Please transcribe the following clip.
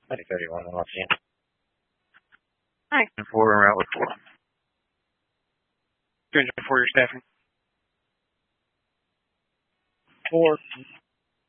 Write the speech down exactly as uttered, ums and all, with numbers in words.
ninety thirty-one, I lost you. Hi. And four and route with four. two hundred four, your staffing. Four.